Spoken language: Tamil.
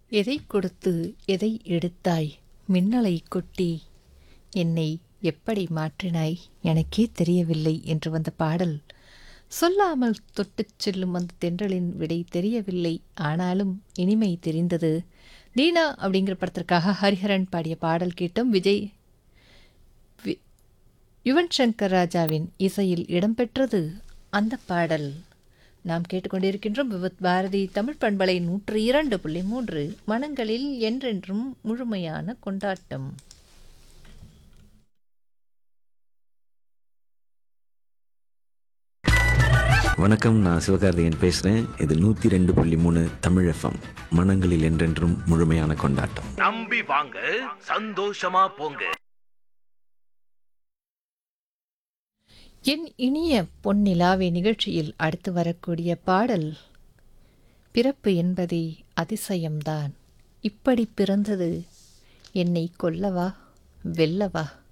எதைக் கொடுத்து எதை எடுத்தாய்? மின்னலை கொட்டி என்னை எப்படி மாற்றினாய்? எனக்கே தெரியவில்லை என்று வந்த பாடல். சொல்லாமல் தொட்டுச் செல்லும் அந்த தென்றலின் விடை தெரியவில்லை. ஆனாலும் இனிமை தெரிந்தது. தீனா அப்படிங்கிற படத்திற்காக ஹரிஹரன் பாடிய பாடல் கேட்டோம். யுவன் சங்கர் ராஜாவின் இசையில் இடம்பெற்றது அந்த பாடல். நாம் கேட்டுக்கொண்டிருக்கின்றோம் விவித் பாரதி தமிழ் பண்பலை 102.3 மனங்களில் என்றென்றும் முழுமையான கொண்டாட்டம். வணக்கம், நான் சிவகார்த்திகேயன் பேசுகிறேன். இது 102.3 தமிழ் எஃப்எம். மனங்களில் என்றென்றும் முழுமையான கொண்டாட்டம். நம்பி வாங்க, சந்தோஷமா போங்க. என் இனிய பொன்னிலாவே நிகழ்ச்சியில் அடுத்து வரக்கூடிய பாடல், பிறப்பு என்பதே அதிசயம்தான், இப்படி பிறந்தது என்னை கொல்லவா வெல்லவா.